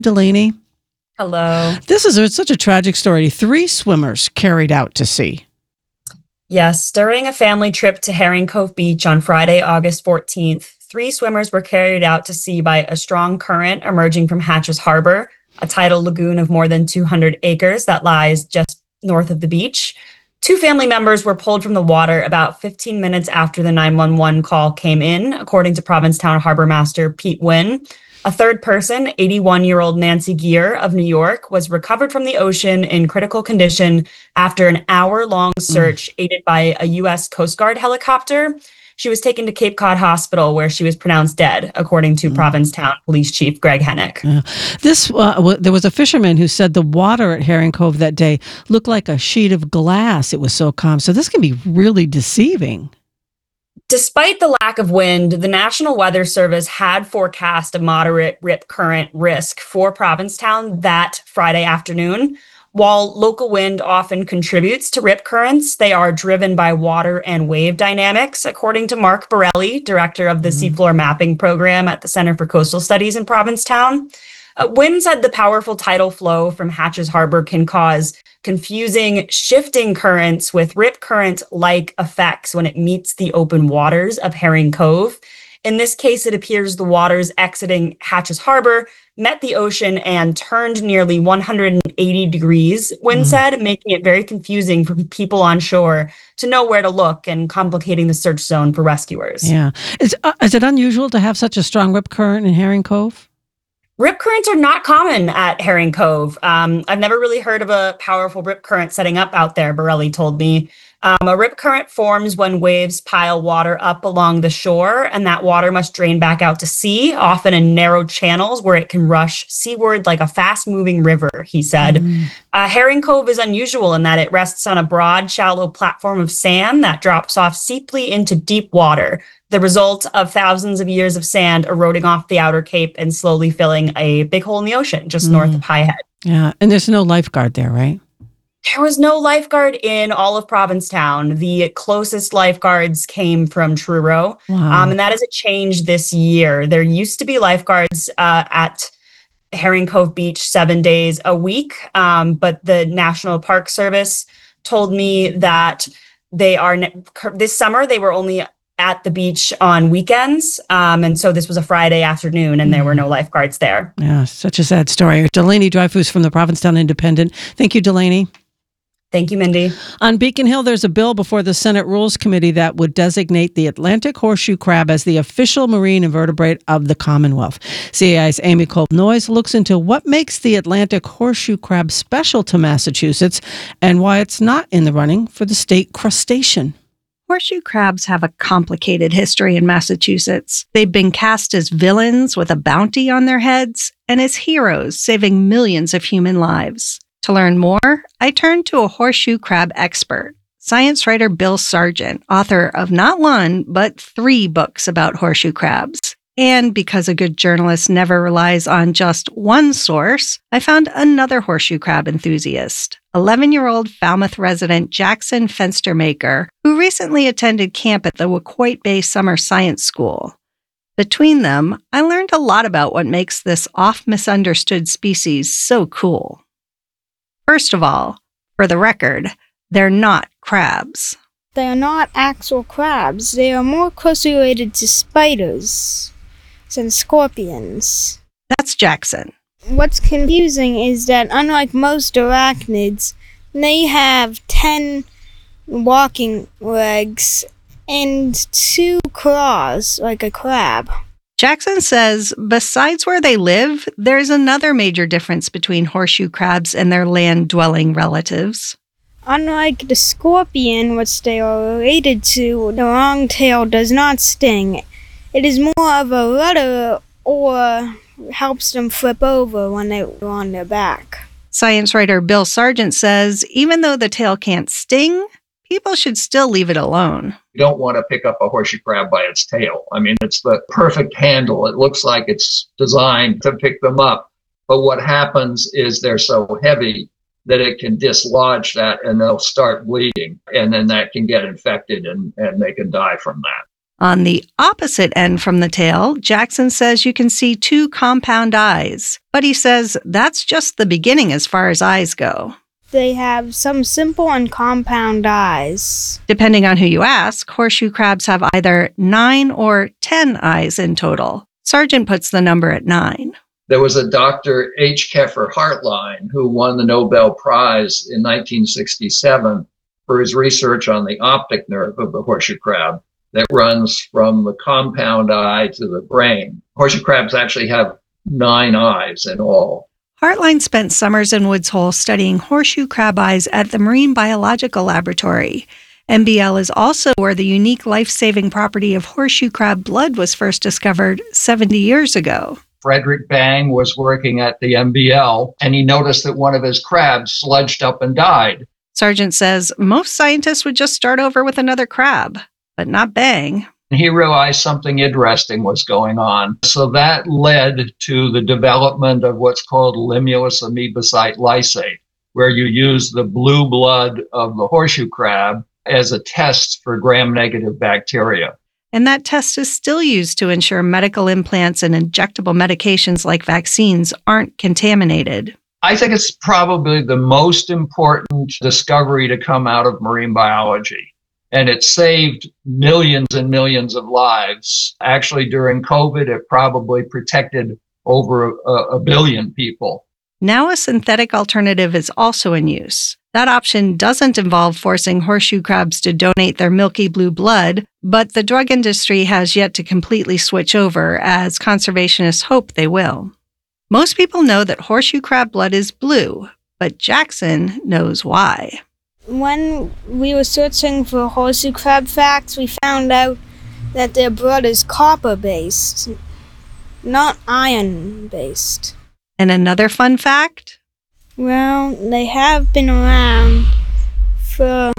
Delaney. Hello. This is such a tragic story. 3 swimmers carried out to sea. Yes, during a family trip to Herring Cove Beach on Friday, August 14th, 3 swimmers were carried out to sea by a strong current emerging from Hatches Harbor, a tidal lagoon of more than 200 acres that lies just north of the beach. 2 family members were pulled from the water about 15 minutes after the 911 call came in, according to Provincetown Harbor Master Pete Wynn. A third person, 81-year-old Nancy Gear of New York, was recovered from the ocean in critical condition after an hour-long search aided by a U.S. Coast Guard helicopter. She was taken to Cape Cod Hospital, where she was pronounced dead, according to Provincetown Police Chief Greg Hennick. There was a fisherman who said the water at Herring Cove that day looked like a sheet of glass. It was so calm. So this can be really deceiving. Despite the lack of wind, the National Weather Service had forecast a moderate rip current risk for Provincetown that Friday afternoon. While local wind often contributes to rip currents, they are driven by water and wave dynamics, according to Mark Borelli, director of the Seafloor Mapping Program at the Center for Coastal Studies in Provincetown. Wynn said the powerful tidal flow from Hatches Harbor can cause confusing, shifting currents with rip current-like effects when it meets the open waters of Herring Cove. In this case, it appears the waters exiting Hatches Harbor met the ocean and turned nearly 180 degrees, Wynn said, making it very confusing for people on shore to know where to look and complicating the search zone for rescuers. Yeah. Is it unusual to have such a strong rip current in Herring Cove? Rip currents are not common at Herring Cove. I've never really heard of a powerful rip current setting up out there, Borelli told me. A rip current forms when waves pile water up along the shore, and that water must drain back out to sea, often in narrow channels where it can rush seaward like a fast-moving river, he said. Herring Cove is unusual in that it rests on a broad, shallow platform of sand that drops off steeply into deep water, the result of thousands of years of sand eroding off the outer cape and slowly filling a big hole in the ocean just north of High Head. Yeah, and there's no lifeguard there, right? There was no lifeguard in all of Provincetown. The closest lifeguards came from Truro, and that is a change this year. There used to be lifeguards at Herring Cove Beach 7 days a week, but the National Park Service told me that this summer they were only at the beach on weekends, and so this was a Friday afternoon, and there were no lifeguards there. Yeah, such a sad story. Delaney Dreyfus from the Provincetown Independent. Thank you, Delaney. Thank you, Mindy. On Beacon Hill, there's a bill before the Senate Rules Committee that would designate the Atlantic horseshoe crab as the official marine invertebrate of the Commonwealth. CAI's Amy Kolb-Noyes looks into what makes the Atlantic horseshoe crab special to Massachusetts and why it's not in the running for the state crustacean. Horseshoe crabs have a complicated history in Massachusetts. They've been cast as villains with a bounty on their heads and as heroes saving millions of human lives. To learn more, I turned to a horseshoe crab expert, science writer Bill Sargent, author of not 1, but 3 books about horseshoe crabs. And because a good journalist never relies on just one source, I found another horseshoe crab enthusiast, 11-year-old Falmouth resident Jackson Fenstermaker, who recently attended camp at the Waquoit Bay Summer Science School. Between them, I learned a lot about what makes this oft-misunderstood species so cool. First of all, for the record, they're not crabs. They are not actual crabs. They are more closely related to spiders than scorpions. That's Jackson. What's confusing is that unlike most arachnids, they have 10 walking legs and 2 claws like a crab. Jackson says, besides where they live, there's another major difference between horseshoe crabs and their land-dwelling relatives. Unlike the scorpion, which they are related to, the long tail does not sting. It is more of a rudder or helps them flip over when they're on their back. Science writer Bill Sargent says, even though the tail can't sting, people should still leave it alone. You don't want to pick up a horseshoe crab by its tail. I mean, it's the perfect handle. It looks like it's designed to pick them up. But what happens is they're so heavy that it can dislodge that and they'll start bleeding. And then that can get infected and they can die from that. On the opposite end from the tail, Jackson says you can see 2 compound eyes, but he says that's just the beginning as far as eyes go. They have some simple and compound eyes. Depending on who you ask, horseshoe crabs have either 9 or 10 eyes in total. Sargent puts the number at 9. There was a Dr. H. Keffer Hartline who won the Nobel Prize in 1967 for his research on the optic nerve of the horseshoe crab that runs from the compound eye to the brain. Horseshoe crabs actually have 9 eyes in all. Hartline spent summers in Woods Hole studying horseshoe crab eyes at the Marine Biological Laboratory. MBL is also where the unique life-saving property of horseshoe crab blood was first discovered 70 years ago. Frederick Bang was working at the MBL, and he noticed that one of his crabs sludged up and died. Sargent says most scientists would just start over with another crab, but not Bang. He realized something interesting was going on. So that led to the development of what's called limulus amoebocyte lysate, where you use the blue blood of the horseshoe crab as a test for gram-negative bacteria. And that test is still used to ensure medical implants and injectable medications like vaccines aren't contaminated. I think it's probably the most important discovery to come out of marine biology. And it saved millions and millions of lives. Actually, during COVID, it probably protected over a billion people. Now a synthetic alternative is also in use. That option doesn't involve forcing horseshoe crabs to donate their milky blue blood, but the drug industry has yet to completely switch over, as conservationists hope they will. Most people know that horseshoe crab blood is blue, but Jackson knows why. When we were searching for horseshoe crab facts, we found out that their blood is copper-based, not iron-based. And another fun fact? Well, they have been around for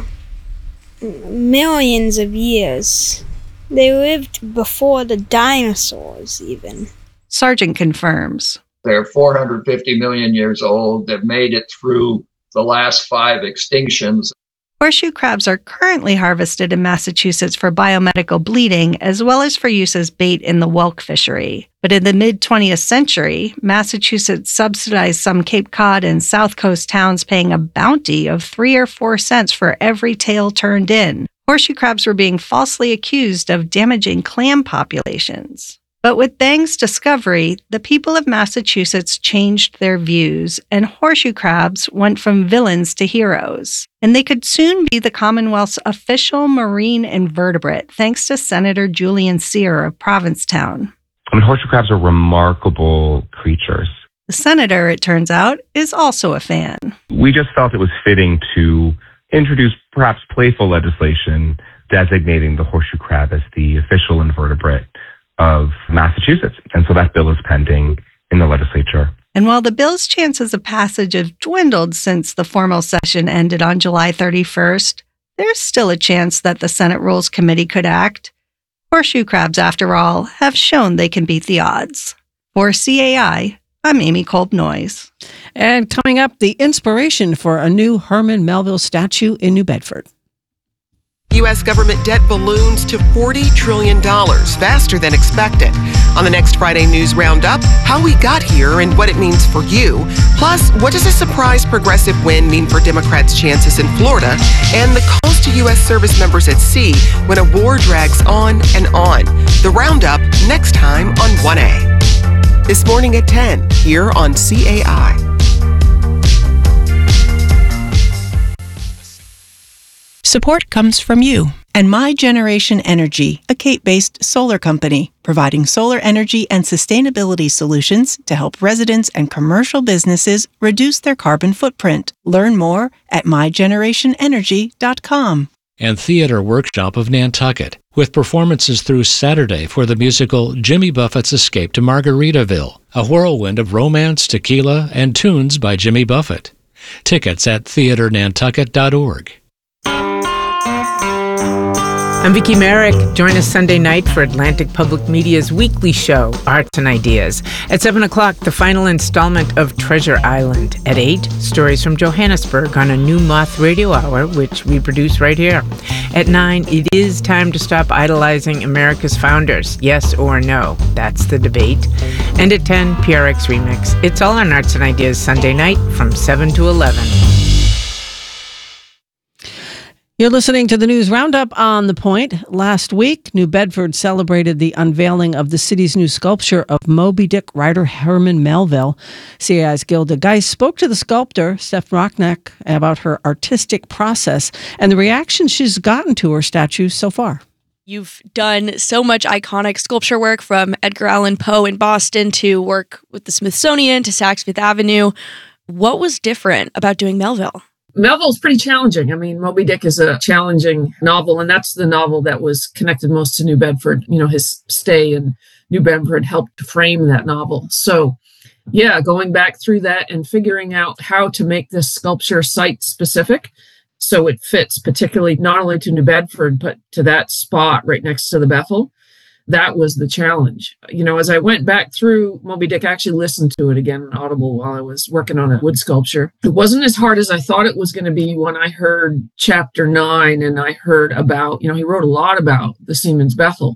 millions of years. They lived before the dinosaurs, even. Sargent confirms. They're 450 million years old. They've made it through the last 5 extinctions. Horseshoe crabs are currently harvested in Massachusetts for biomedical bleeding, as well as for use as bait in the whelk fishery. But in the mid-20th century, Massachusetts subsidized some Cape Cod and South Coast towns, paying a bounty of 3 or 4 cents for every tail turned in. Horseshoe crabs were being falsely accused of damaging clam populations. But with Bang's discovery, the people of Massachusetts changed their views, and horseshoe crabs went from villains to heroes. And they could soon be the Commonwealth's official marine invertebrate, thanks to Senator Julian Cyr of Provincetown. Horseshoe crabs are remarkable creatures. The senator, it turns out, is also a fan. We just felt it was fitting to introduce perhaps playful legislation designating the horseshoe crab as the official invertebrate of Massachusetts. And so that bill is pending in the legislature. And while the bill's chances of passage have dwindled since the formal session ended on July 31st, there's still a chance that the Senate Rules Committee could act. Horseshoe crabs, after all, have shown they can beat the odds. For CAI, I'm Amy Kolb-Noyes. And coming up, the inspiration for a new Herman Melville statue in New Bedford. U.S. government debt balloons to $40 trillion, faster than expected. On the next Friday News Roundup, how we got here and what it means for you. Plus, what does a surprise progressive win mean for Democrats' chances in Florida? And the calls to U.S. service members at sea when a war drags on and on. The Roundup next time on 1A. This morning at 10, here on CAI. Support comes from you and My Generation Energy, a Cape-based solar company providing solar energy and sustainability solutions to help residents and commercial businesses reduce their carbon footprint. Learn more at mygenerationenergy.com. And Theater Workshop of Nantucket, with performances through Saturday for the musical Jimmy Buffett's Escape to Margaritaville, a whirlwind of romance, tequila, and tunes by Jimmy Buffett. Tickets at theaternantucket.org. I'm Vicki Merrick. Join us Sunday night for Atlantic Public Media's weekly show, Arts and Ideas. At 7 o'clock, the final installment of Treasure Island. At 8, stories from Johannesburg on a new Moth radio hour, which we produce right here. At 9, it is time to stop idolizing America's founders. Yes or no? That's the debate. And at 10, PRX Remix. It's all on Arts and Ideas Sunday night from 7 to 11. You're listening to the News Roundup on The Point. Last week, New Bedford celebrated the unveiling of the city's new sculpture of Moby Dick writer Herman Melville. CAI's Gilda Geis spoke to the sculptor, Steph Rockneck, about her artistic process and the reaction she's gotten to her statue so far. You've done so much iconic sculpture work, from Edgar Allan Poe in Boston to work with the Smithsonian to Saks Fifth Avenue. What was different about doing Melville? Melville's pretty challenging. I mean, Moby Dick is a challenging novel, and that's the novel that was connected most to New Bedford. You know, his stay in New Bedford helped to frame that novel. So, yeah, going back through that and figuring out how to make this sculpture site-specific so it fits particularly not only to New Bedford, but to that spot right next to the Bethel. That was the challenge. You know, as I went back through Moby Dick, I actually listened to it again on Audible while I was working on a wood sculpture. It wasn't as hard as I thought it was going to be when I heard chapter 9 and I heard about, you know, he wrote a lot about the Seaman's Bethel.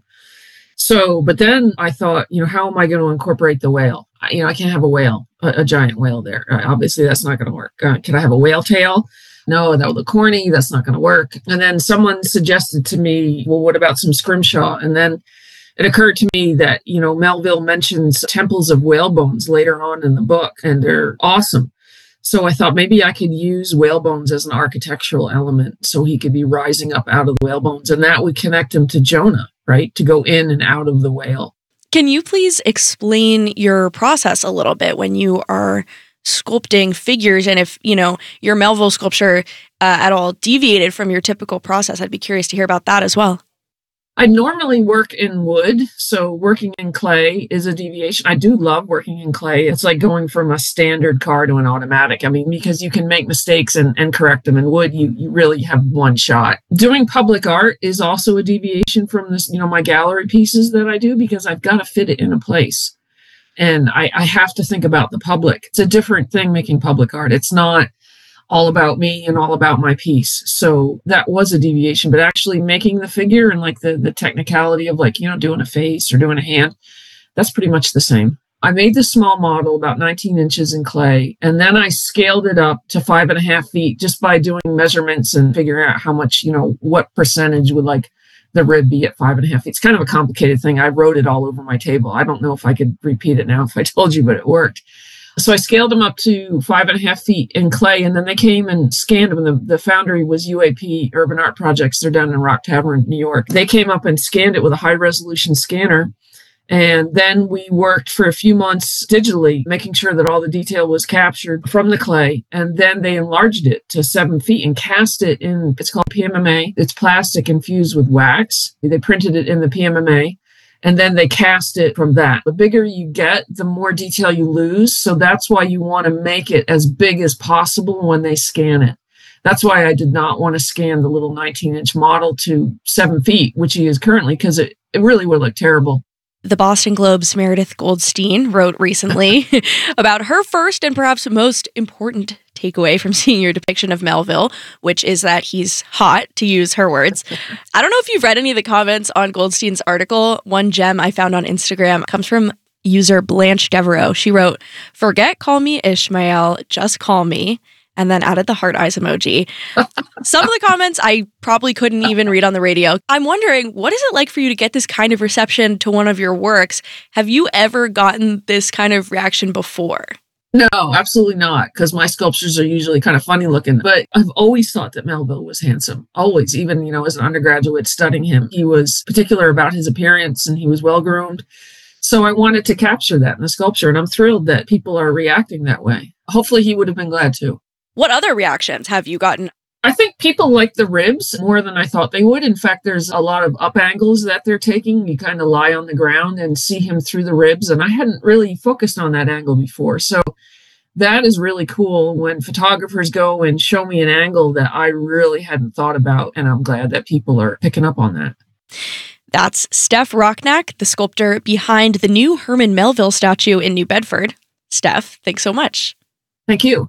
So, but then I thought, you know, how am I going to incorporate the whale? You know, I can't have a whale, a giant whale there. Obviously, that's not going to work. Can I have a whale tail? No, that would look corny. That's not going to work. And then someone suggested to me, well, what about some scrimshaw? And then it occurred to me that, you know, Melville mentions temples of whale bones later on in the book, and they're awesome. So I thought maybe I could use whale bones as an architectural element so he could be rising up out of the whale bones, and that would connect him to Jonah, right? To go in and out of the whale. Can you please explain your process a little bit when you are sculpting figures, and if, you know, your Melville sculpture at all deviated from your typical process? I'd be curious to hear about that as well. I normally work in wood, so working in clay is a deviation. I do love working in clay. It's like going from a standard car to an automatic. I mean, because you can make mistakes and correct them. In wood, you really have one shot. Doing public art is also a deviation from this, you know, my gallery pieces that I do, because I've got to fit it in a place. And I have to think about the public. It's a different thing making public art. It's not all about me and all about my piece. So that was a deviation, but actually making the figure and like the technicality of, like, you know, doing a face or doing a hand, that's pretty much the same. I made this small model about 19 inches in clay, and then I scaled it up to 5.5 feet just by doing measurements and figuring out how much, you know, what percentage would like the rib be at 5.5 feet. It's kind of a complicated thing. I wrote it all over my table. I don't know if I could repeat it now if I told you, but it worked. So I scaled them up to 5.5 feet in clay, and then they came and scanned them. The foundry was UAP, Urban Art Projects. They're down in Rock Tavern, New York. They came up and scanned it with a high-resolution scanner, and then we worked for a few months digitally, making sure that all the detail was captured from the clay, and then they enlarged it to 7 feet and cast it in, it's called PMMA. It's plastic infused with wax. They printed it in the PMMA. And then they cast it from that. The bigger you get, the more detail you lose. So that's why you want to make it as big as possible when they scan it. That's why I did not want to scan the little 19-inch model to 7 feet, which he is currently, because it really would look terrible. The Boston Globe's Meredith Goldstein wrote recently about her first and perhaps most important takeaway from seeing your depiction of Melville, which is that he's hot, to use her words. I don't know if you've read any of the comments on Goldstein's article. One gem I found on Instagram comes from user Blanche Devereaux. She wrote, "Forget call me Ishmael, just call me," and then added the heart eyes emoji. Some of the comments I probably couldn't even read on the radio. I'm wondering, what is it like for you to get this kind of reception to one of your works? Have you ever gotten this kind of reaction before? No, absolutely not, because my sculptures are usually kind of funny looking. But I've always thought that Melville was handsome. Always, even, you know, as an undergraduate studying him. He was particular about his appearance and he was well-groomed. So I wanted to capture that in the sculpture, and I'm thrilled that people are reacting that way. Hopefully he would have been glad to. What other reactions have you gotten? I think people like the ribs more than I thought they would. In fact, there's a lot of up angles that they're taking. You kind of lie on the ground and see him through the ribs. And I hadn't really focused on that angle before. So that is really cool when photographers go and show me an angle that I really hadn't thought about. And I'm glad that people are picking up on that. That's Steph Rocknack, the sculptor behind the new Herman Melville statue in New Bedford. Steph, thanks so much. Thank you.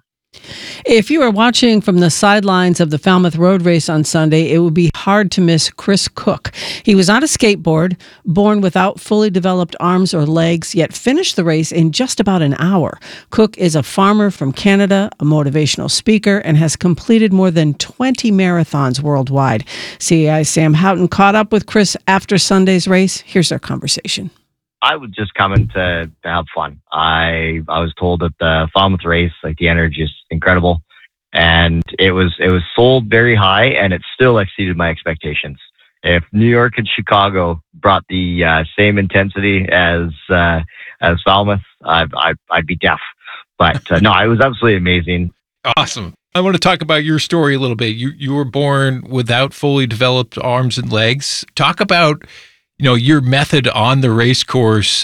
If you were watching from the sidelines of the Falmouth Road Race on Sunday, it would be hard to miss Chris Cook. He was on a skateboard, born without fully developed arms or legs, yet finished the race in just about an hour. Cook is a farmer from Canada, a motivational speaker, and has completed more than 20 marathons worldwide. CAI's Sam Houghton caught up with Chris after Sunday's race. Here's our conversation. I was just coming to have fun. I was told that the Falmouth race, like the energy is incredible, and it was sold very high, and it still exceeded my expectations. If New York and Chicago brought the same intensity as Falmouth, I'd be deaf. But no, it was absolutely amazing. Awesome. I want to talk about your story a little bit. You were born without fully developed arms and legs. Talk about your method on the race course,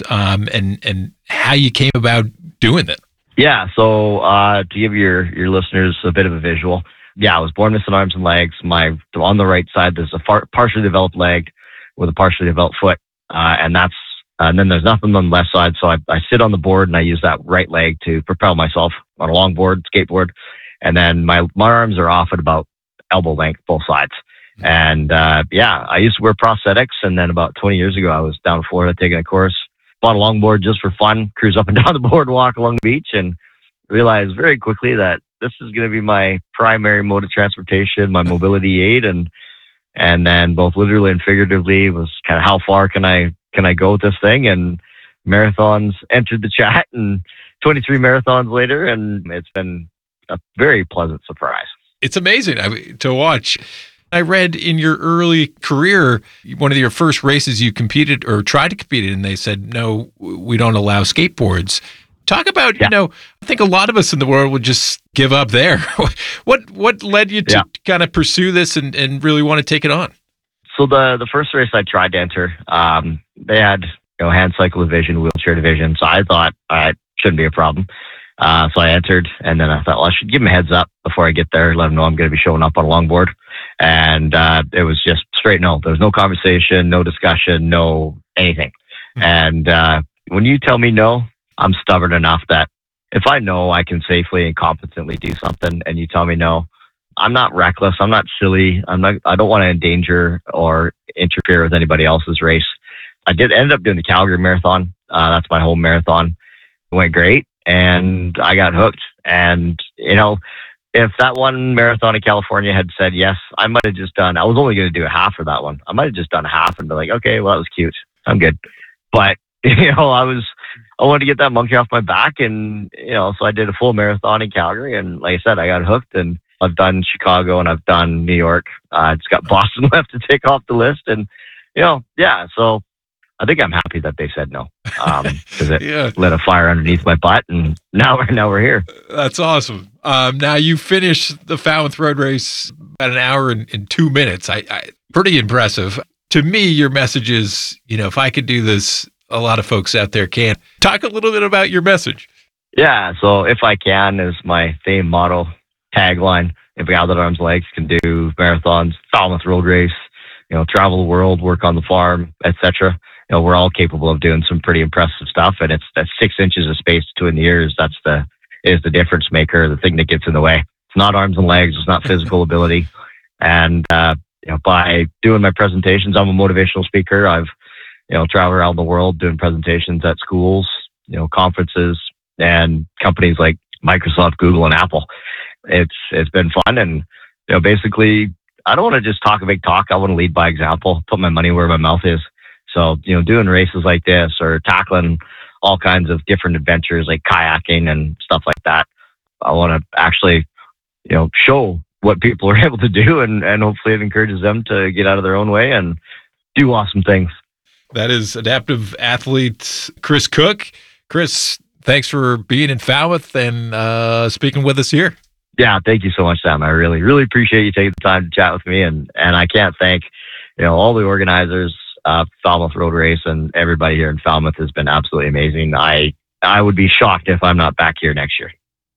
and how you came about doing it. Yeah. So to give your listeners a bit of a visual, I was born missing arms and legs. On the right side, there's a partially developed leg with a partially developed foot, and then there's nothing on the left side. So I sit on the board and I use that right leg to propel myself on a longboard, skateboard, and then my arms are off at about elbow length, both sides. And I used to wear prosthetics, and then about 20 years ago I was down in Florida taking a course, bought a longboard just for fun, cruise up and down the boardwalk along the beach, and realized very quickly that this is going to be my primary mode of transportation, my mobility aid, and then both literally and figuratively was kind of how far can I go with this thing. And marathons entered the chat, and 23 marathons later, and it's been a very pleasant surprise. It's amazing to watch. I read in your early career, one of your first races you competed or tried to compete in, and they said, no, we don't allow skateboards. Talk about, I think a lot of us in the world would just give up there. What led you to kind of pursue this and really want to take it on? So the first race I tried to enter, they had hand cycle division, wheelchair division. So I thought it shouldn't be a problem. So I entered, and then I thought, well, I should give them a heads up before I get there, let them know I'm going to be showing up on a longboard. And it was just straight no. There was no conversation, no discussion, no anything. And when you tell me no, I'm stubborn enough that if I know I can safely and competently do something, and you tell me no, I'm not reckless. I'm not silly. I don't want to endanger or interfere with anybody else's race. I ended up doing the Calgary Marathon. That's my home marathon. It went great, and I got hooked. And if that one marathon in California had said yes, I might have just done. I was only going to do a half for that one. I might have just done a half and be like, okay, well, that was cute. I'm good. But I wanted to get that monkey off my back, and so I did a full marathon in Calgary, and like I said, I got hooked, and I've done Chicago and I've done New York. It's got Boston left to take off the list, and so I think I'm happy that they said no, because it lit a fire underneath my butt, and now we're here. That's awesome. Now you finished the Falmouth Road Race about an hour and 2 minutes. I pretty impressive. To me, your message is, if I could do this, a lot of folks out there can. Talk a little bit about your message. Yeah, so if I can is my theme motto, tagline. If Gathered Arms Legs can do marathons, Falmouth Road Race, travel the world, work on the farm, etc. We're all capable of doing some pretty impressive stuff, and it's that 6 inches of space between the ears is the difference maker, the thing that gets in the way. It's not arms and legs, it's not physical ability. And by doing my presentations, I'm a motivational speaker. I've traveled around the world doing presentations at schools, conferences, and companies like Microsoft, Google, and Apple. It's been fun, and basically, I don't want to just talk a big talk. I want to lead by example, put my money where my mouth is. So, doing races like this or tackling all kinds of different adventures like kayaking and stuff like that, I want to actually, show what people are able to do, and hopefully it encourages them to get out of their own way and do awesome things. That is adaptive athlete Chris Cook. Chris, thanks for being in Falmouth and speaking with us here. Yeah, thank you so much, Sam. I really, really appreciate you taking the time to chat with me, and I can't thank all the organizers. Falmouth Road Race and everybody here in Falmouth has been absolutely amazing. I would be shocked if I'm not back here next year.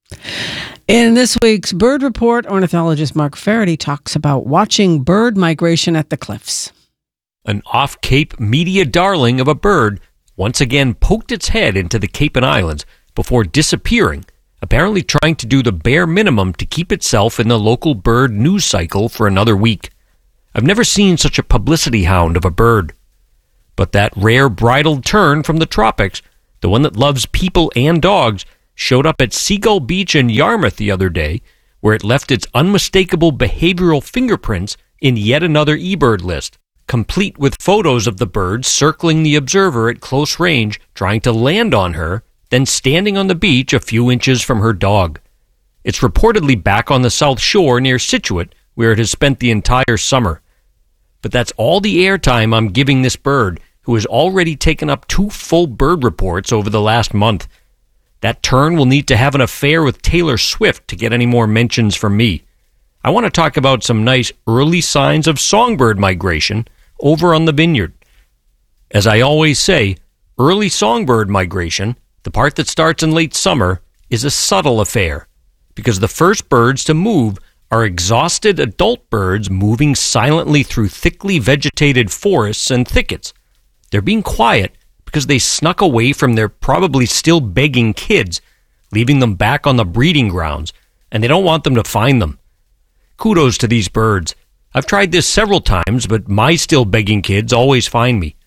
In this week's Bird Report, ornithologist Mark Faraday talks about watching bird migration at the cliffs. An off-Cape media darling of a bird once again poked its head into the Cape and Islands before disappearing, apparently trying to do the bare minimum to keep itself in the local bird news cycle for another week. I've never seen such a publicity hound of a bird. But that rare bridled tern from the tropics, the one that loves people and dogs, showed up at Seagull Beach in Yarmouth the other day, where it left its unmistakable behavioral fingerprints in yet another eBird list, complete with photos of the bird circling the observer at close range, trying to land on her, then standing on the beach a few inches from her dog. It's reportedly back on the South Shore near Scituate, where it has spent the entire summer. But that's all the airtime I'm giving this bird, who has already taken up 2 full bird reports over the last month. That tern will need to have an affair with Taylor Swift to get any more mentions from me. I want to talk about some nice early signs of songbird migration over on the vineyard. As I always say, early songbird migration, the part that starts in late summer, is a subtle affair, because the first birds to move are exhausted adult birds moving silently through thickly vegetated forests and thickets. They're being quiet because they snuck away from their probably still begging kids, leaving them back on the breeding grounds, and they don't want them to find them. Kudos to these birds. I've tried this several times, but my still begging kids always find me.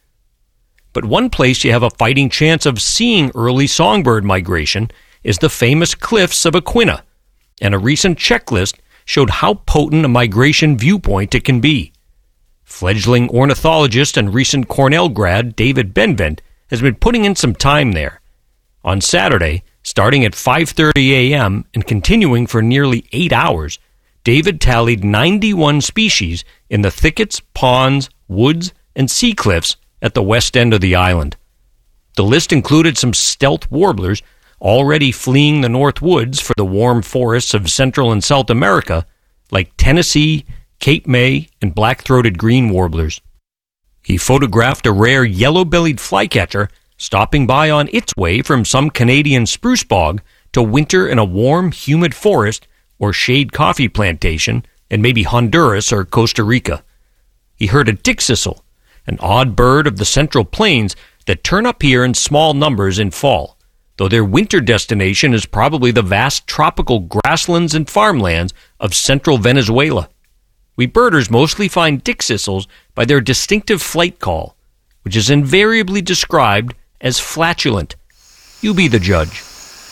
But one place you have a fighting chance of seeing early songbird migration is the famous cliffs of Aquinnah, and a recent checklist showed how potent a migration viewpoint it can be. Fledgling ornithologist and recent Cornell grad David Benvent has been putting in some time there. On Saturday, starting at 5:30 a.m. and continuing for nearly 8 hours, David tallied 91 species in the thickets, ponds, woods, and sea cliffs at the west end of the island. The list included some stealth warblers already fleeing the North Woods for the warm forests of Central and South America, like Tennessee, Cape May, and black-throated green warblers. He photographed a rare yellow-bellied flycatcher stopping by on its way from some Canadian spruce bog to winter in a warm, humid forest or shade coffee plantation in maybe Honduras or Costa Rica. He heard a dickcissel, an odd bird of the Central Plains that turn up here in small numbers in fall, though their winter destination is probably the vast tropical grasslands and farmlands of central Venezuela. We birders mostly find dickcissels by their distinctive flight call, which is invariably described as flatulent. You be the judge.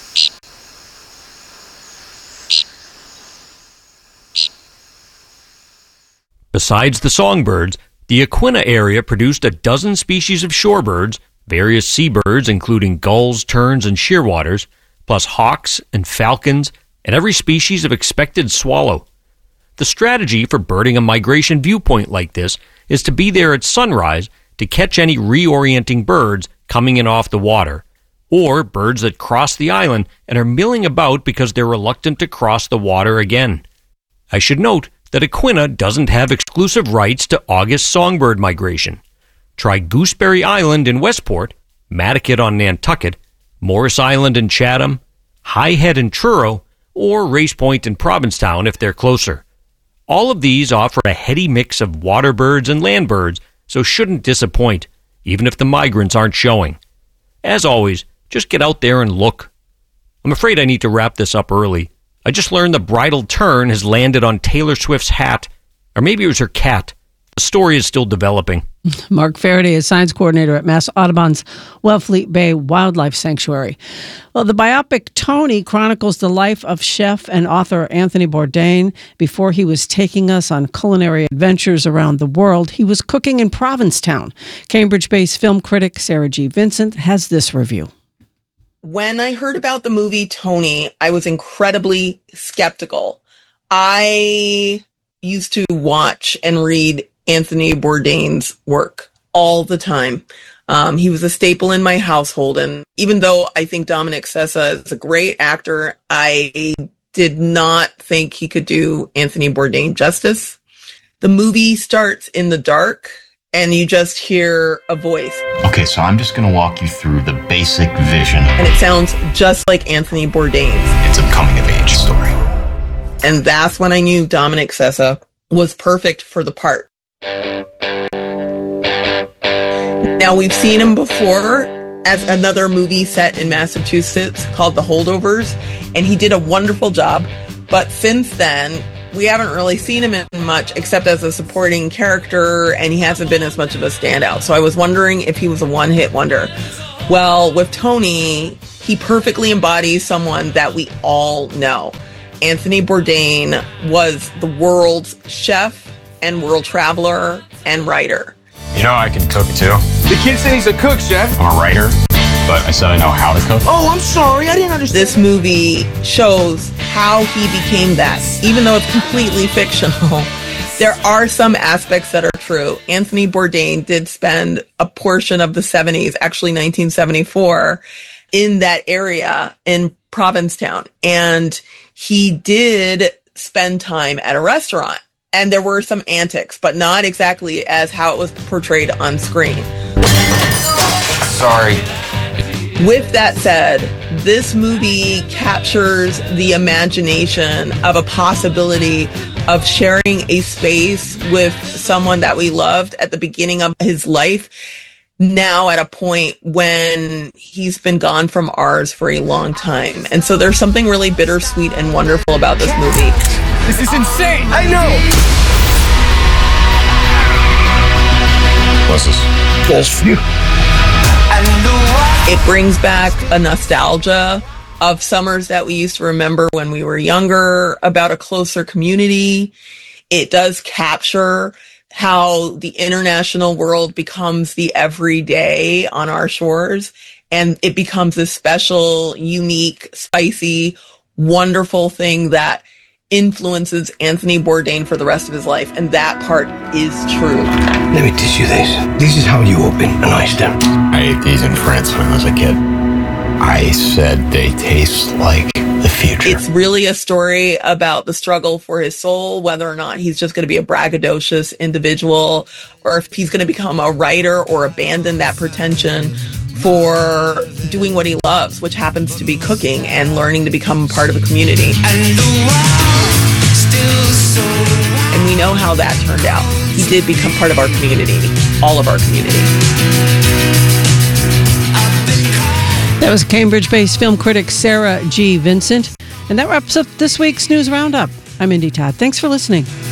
Besides the songbirds, the Aquinnah area produced a dozen species of shorebirds, various seabirds including gulls, terns, and shearwaters, plus hawks and falcons, and every species of expected swallow. The strategy for birding a migration viewpoint like this is to be there at sunrise to catch any reorienting birds coming in off the water, or birds that cross the island and are milling about because they're reluctant to cross the water again. I should note that Aquinnah doesn't have exclusive rights to August songbird migration. Try Gooseberry Island in Westport, Madaket on Nantucket, Morris Island in Chatham, High Head in Truro, or Race Point in Provincetown if they're closer. All of these offer a heady mix of water birds and land birds, so shouldn't disappoint, even if the migrants aren't showing. As always, just get out there and look. I'm afraid I need to wrap this up early. I just learned the bridal tern has landed on Taylor Swift's hat, or maybe it was her cat. The story is still developing. Mark Faraday is science coordinator at Mass Audubon's Wellfleet Bay Wildlife Sanctuary. Well, the biopic Tony chronicles the life of chef and author Anthony Bourdain. Before he was taking us on culinary adventures around the world, he was cooking in Provincetown. Cambridge-based film critic Sarah G. Vincent has this review. When I heard about the movie Tony, I was incredibly skeptical. I used to watch and read Anthony Bourdain's work all the time. He was a staple in my household. And even though I think Dominic Sessa is a great actor, I did not think he could do Anthony Bourdain justice. The movie starts in the dark and you just hear a voice. Okay, so I'm just going to walk you through the basic vision. And it sounds just like Anthony Bourdain's. It's a coming of And that's when I knew Dominic Sessa was perfect for the part. Now, we've seen him before as another movie set in Massachusetts called The Holdovers, and he did a wonderful job. But since then, we haven't really seen him in much except as a supporting character, and he hasn't been as much of a standout. So I was wondering if he was a one-hit wonder. Well, with Tony, he perfectly embodies someone that we all know. Anthony Bourdain was the world's chef and world traveler and writer. You know, I can cook too. The kid said he's a cook, chef. I'm a writer, but I said I know how to cook. Oh, I'm sorry. I didn't understand. This movie shows how he became that. Even though it's completely fictional, there are some aspects that are true. Anthony Bourdain did spend a portion of the 70s, actually 1974, in that area in Provincetown. And he did spend time at a restaurant. And there were some antics, but not exactly as how it was portrayed on screen. Sorry. With that said, this movie captures the imagination of a possibility of sharing a space with someone that we loved at the beginning of his life, now at a point when he's been gone from ours for a long time. And so there's something really bittersweet and wonderful about this movie. This is insane. I know. What's this? That's for you. It brings back a nostalgia of summers that we used to remember when we were younger, about a closer community. It does capture how the international world becomes the everyday on our shores, and it becomes this special, unique, spicy, wonderful thing that influences Anthony Bourdain for the rest of his life, and that part is true. Let me teach you this. This is how you open an oyster. I ate these in France when I was a kid. I said they taste like the future. It's really a story about the struggle for his soul, whether or not he's just going to be a braggadocious individual, or if he's going to become a writer or abandon that pretension for doing what he loves, which happens to be cooking and learning to become part of a community. And we know how that turned out. He did become part of our community, all of our community. That was Cambridge-based film critic Sarah G. Vincent. And that wraps up this week's News Roundup. I'm Indy Todd. Thanks for listening.